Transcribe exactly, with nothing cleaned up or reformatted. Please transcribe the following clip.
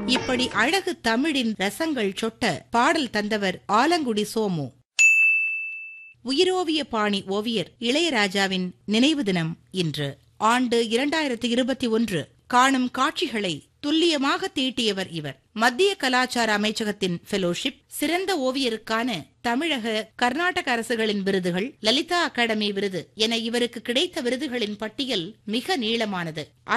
இப்படி அழகு தமிழின் ரசங்கள் சொட்ட பாடல் தந்தவர் ஆலங்குடி சோமு. உயிரோவிய பாணி ஓவியர் இளையராஜாவின் நினைவு தினம் இன்று. ஆண்டு இரண்டாயிரத்தி இருபத்தி ஒன்று. காணும் காட்சிகளை துல்லியமாக தீட்டியவர் இவர். மத்திய கலாச்சார அமைச்சகத்தின் ஃபெலோஷிப், சிறந்த ஓவியருக்கான தமிழக, கர்நாடக அரசுகளின் விருதுகள், லலிதா அகாடமி விருது என இவருக்கு கிடைத்த விருதுகளின் பட்டியல் மிக நீளமானது.